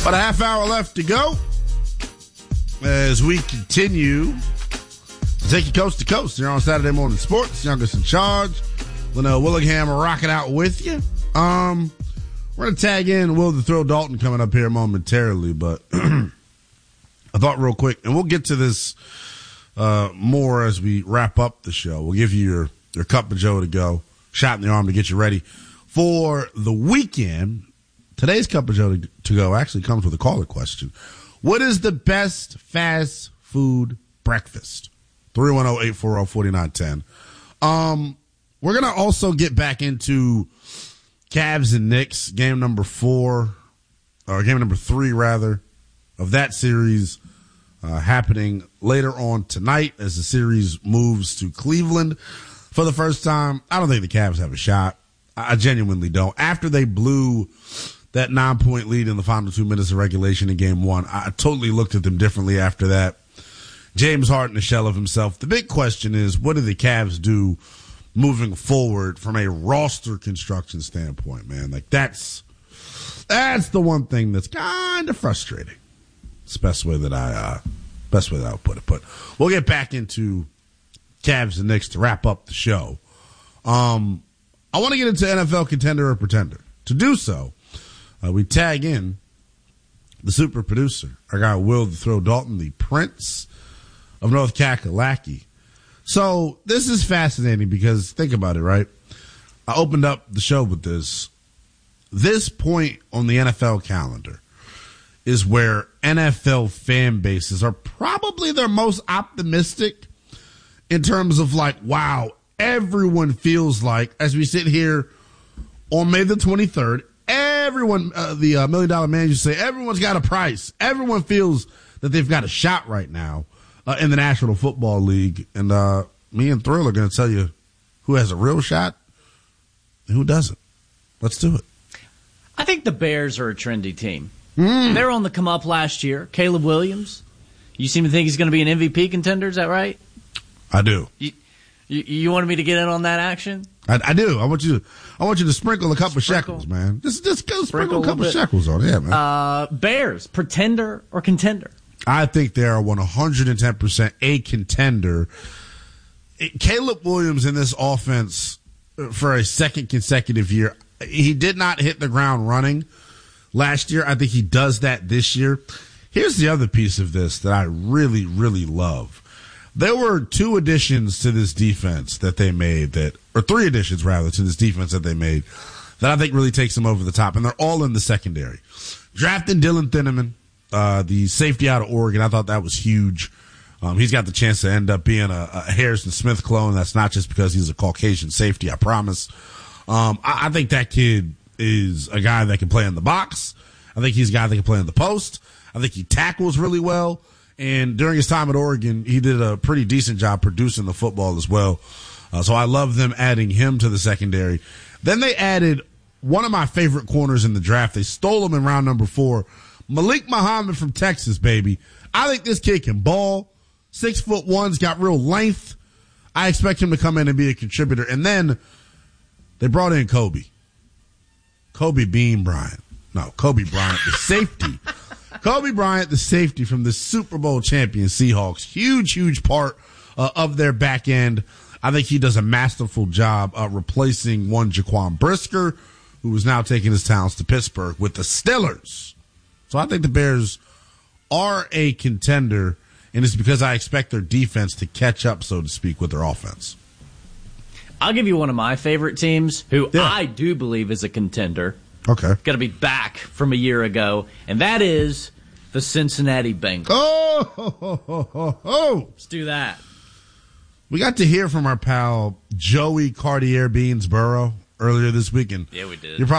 About a half hour left to go as we continue to take you coast to coast here on Saturday Morning Sports. Youngest in charge, Linnell Willingham, rocking out with you. We're going to tag in Will the Thrill Dalton coming up here momentarily, but I thought real quick, and we'll get to this more as we wrap up the show. We'll give you your cup of Joe to go, shot in the arm to get you ready for the weekend. Today's cup of Joe to go actually comes with a caller question. What is the best fast food breakfast? 310-840-4910. We're going to also get back into Cavs and Knicks, game number 3, rather, of that series happening later on tonight as the series moves to Cleveland for the first time. I don't think the Cavs have a shot. I genuinely don't. After they blew that 9-point lead in the final 2 minutes of regulation in game 1, I totally looked at them differently after that. James Harden, a shell of himself. The big question is, what do the Cavs do moving forward from a roster construction standpoint, man? Like, that's the one thing that's kind of frustrating. It's the best way that I would put it. But we'll get back into Cavs and Knicks to wrap up the show. I want to get into NFL contender or pretender. To do so, we tag in the super producer, our guy Will the Thrill Dalton, the Prince of North Kakalaki. So this is fascinating because think about it, right? I opened up the show with this. This point on the NFL calendar is where NFL fan bases are probably their most optimistic in terms of like, wow, everyone feels like, as we sit here on May the 23rd, everyone, the $1 Million Man used to say, everyone's got a price. Everyone feels that they've got a shot right now in the National Football League. And me and Thrill are going to tell you who has a real shot and who doesn't. Let's do it. I think the Bears are a trendy team. They were on the come up last year. Caleb Williams. You seem to think he's going to be an MVP contender. Is that right? I do. You wanted me to get in on that action? I do. I want you to sprinkle a couple shekels, man. Just go sprinkle a couple shekels on it, yeah, man. Bears, pretender or contender? I think they are 110% a contender. Caleb Williams in this offense for a second consecutive year, he did not hit the ground running last year. I think he does that this year. Here's the other piece of this that I really, really love. There were 2 additions to this defense that they made or 3 additions rather to this defense that they made that I think really takes them over the top, and they're all in the secondary. Drafting Dylan Thieneman, the safety out of Oregon, I thought that was huge. He's got the chance to end up being a Harrison Smith clone. That's not just because he's a Caucasian safety, I promise. I think that kid is a guy that can play in the box. I think he's a guy that can play in the post. I think he tackles really well. And during his time at Oregon, he did a pretty decent job producing the football as well. So I love them adding him to the secondary. Then they added one of my favorite corners in the draft. They stole him in round number 4. Malik Muhammad from Texas, baby. I think this kid can ball. 6'1", got real length. I expect him to come in and be a contributor. And then they brought in Kobe Bryant, the safety. Kobe Bryant, the safety from the Super Bowl champion Seahawks. Huge part of their back end. I think he does a masterful job replacing one Jaquan Brisker, who is now taking his talents to Pittsburgh with the Steelers. So I think the Bears are a contender, and it's because I expect their defense to catch up, so to speak, with their offense. I'll give you one of my favorite teams who I do believe is a contender. Okay. Got to be back from a year ago, and that is the Cincinnati Bengals. Oh! Let's do that. We got to hear from our pal Joey Cartier Beansboro earlier this weekend. Yeah, we did. You're